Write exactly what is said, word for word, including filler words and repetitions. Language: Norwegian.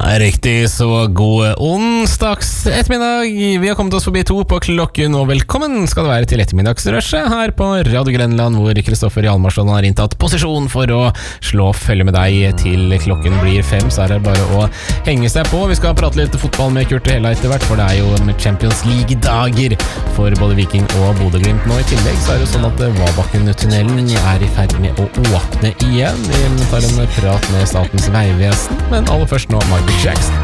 Riktig så god onsdags ettermiddag. Vi har kommet oss forbi to på klokken, og velkommen skal det være til ettermiddagsrushet her på Radio Grenland, hvor Kristoffer Hjalmarsson har inntatt posisjon for å slå følge med deg til klokken blir fem. Så er det bare å henge seg på. Vi skal prate litt fotball med Kurt Hella etter hvert, for det er jo med Champions League-dager for både Viking og Bodø/Glimt nå. I tillegg så er det sånn at Vabakken-tunnelen er i ferd med å åpne igjen. Vi tar en prat med Statens vegvesen, men aller først nå Michael Jackson.